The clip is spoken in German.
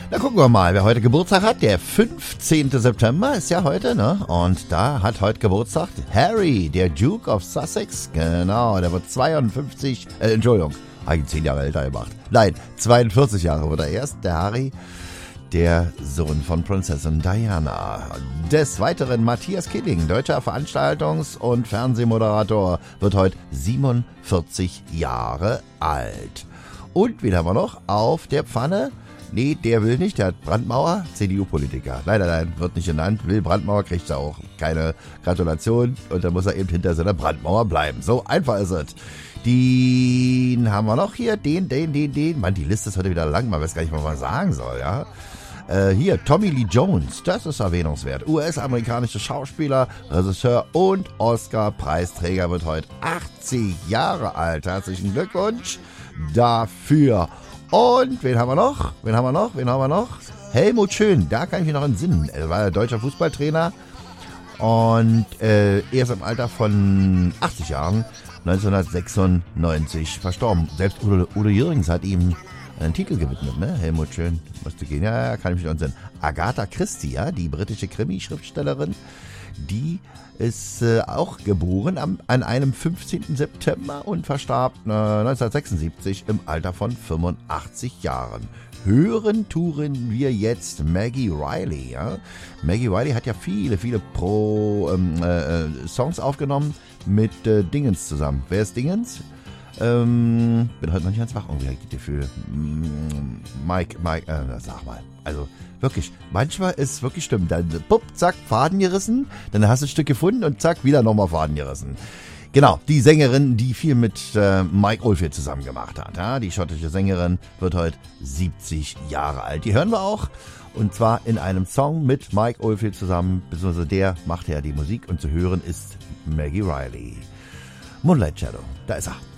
Na, gucken wir mal, wer heute Geburtstag hat. Der 15. September ist ja heute, ne? Und da hat heute Geburtstag Harry, der Duke of Sussex. Genau, der wird 52, Entschuldigung, habe ich ihn 10 Jahre älter gemacht. Nein, 42 Jahre wird er erst, der Harry, der Sohn von Prinzessin Diana. Des Weiteren Matthias Killing, deutscher Veranstaltungs- und Fernsehmoderator, wird heute 47 Jahre alt. Und wen haben wir noch auf der Pfanne? Nee, der will nicht, der hat Brandmauer, CDU-Politiker. Nein, wird nicht genannt. Will Brandmauer, kriegt er auch keine Gratulation und dann muss er eben hinter seiner Brandmauer bleiben. So einfach ist es. Den haben wir noch hier, den. Mann, die Liste ist heute wieder lang, man weiß gar nicht, was man sagen soll, ja. Hier, Tommy Lee Jones, das ist erwähnungswert. US-amerikanischer Schauspieler, Regisseur und Oscar-Preisträger, wird heute 80 Jahre alt. Herzlichen Glückwunsch dafür. Und wen haben wir noch? Helmut Schön, da kann ich mich noch entsinnen. Er war deutscher Fußballtrainer und erst im Alter von 80 Jahren, 1996, verstorben. Selbst Udo Jürgens hat ihm einen Titel gewidmet, ne? Helmut Schön, musste gehen. Ja, kann ich mich noch entsinnen. Agatha Christie, ja, die britische Krimi-Schriftstellerin, die ist auch geboren an einem 15. September und verstarb 1976 im Alter von 85 Jahren. Hören tun wir jetzt Maggie Reilly. Ja? Maggie Reilly hat ja viele Songs aufgenommen mit Dingens zusammen. Wer ist Dingens? Bin heute noch nicht ganz wach, irgendwie habe ich das Gefühl. Mike, sag mal. Also wirklich, manchmal ist es wirklich stimmt. Dann pupp, zack, Faden gerissen, dann hast du ein Stück gefunden und zack, wieder nochmal Faden gerissen. Genau, die Sängerin, die viel mit Mike Oldfield zusammen gemacht hat. Ja? Die schottische Sängerin wird heute 70 Jahre alt. Die hören wir auch. Und zwar in einem Song mit Mike Oldfield zusammen, beziehungsweise der macht ja die Musik und zu hören ist Maggie Reilly. Moonlight Shadow, da ist er.